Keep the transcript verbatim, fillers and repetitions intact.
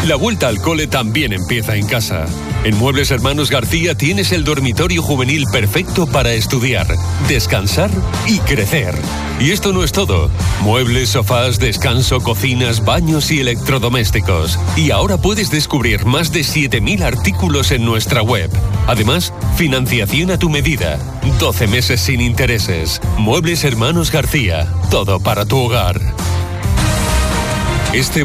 La vuelta al cole también empieza en casa. En Muebles Hermanos García tienes el dormitorio juvenil perfecto para estudiar, descansar y crecer. Y esto no es todo. Muebles, sofás, descanso, cocinas, baños y electrodomésticos. Y ahora puedes descubrir más de siete mil artículos en nuestra web. Además, financiación a tu medida. doce meses sin intereses. Muebles Hermanos García. Todo para tu hogar. Este